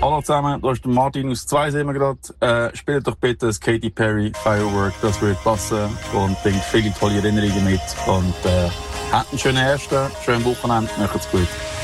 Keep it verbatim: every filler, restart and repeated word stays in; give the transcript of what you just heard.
Hallo zusammen, da ist der Martin aus zwei sehen wir gerade. Äh, spielt doch bitte das Katy Perry Firework, das würde passen und bringt viele tolle Erinnerungen mit. Und äh, habt einen schönen ersten, schönen Wochenende, macht's gut.